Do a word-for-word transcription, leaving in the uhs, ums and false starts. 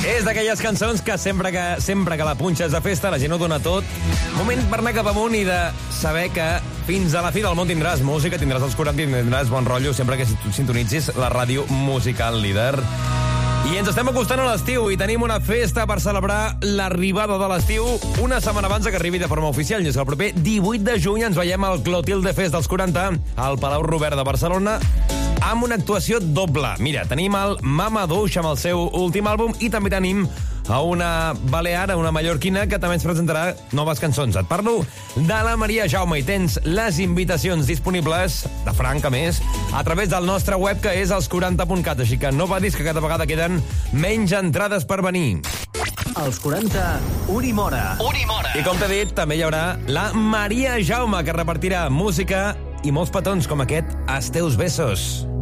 És d'aquelles cançons que sempre que sempre que la punxes de festa la gent ho dona tot. Moment per anar cap amunt i de saber que fins a la fi del món tindràs música, tindràs els quaranta i tindràs bon rotllo sempre que sintonitzis la ràdio musical líder. I ens estem acostant a l'estiu i tenim una festa per celebrar l'arribada de l'estiu una setmana abans que arribi de forma oficial. I és que el proper divuit de juny ens veiem al Clotilde Fest dels quaranta al Palau Robert de Barcelona amb una actuació doble. Mira, tenim el Mama Douche amb el seu últim àlbum i també tenim a una balear, una mallorquina, que també ens presentarà noves cançons. Et parlo de la Maria Jaume i tens les invitacions disponibles, de franc a més, a través del nostre web, que és els quaranta punt cat. Així que no badis que cada vegada queden menys entrades per venir. Els quaranta, Unimora. Unimora. I com t'he dit, també hi haurà la Maria Jaume, que repartirà música i molts petons com aquest, Els teus besos.